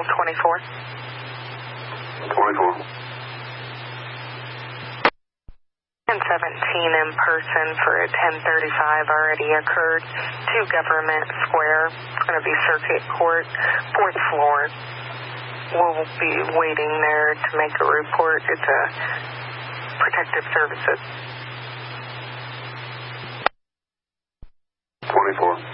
24. 24. And 17 in person for a 1035 already occurred to Government Square. It's going to be Circuit Court, 4th floor. We'll be waiting there to make a report. It's a Protective Services. 24.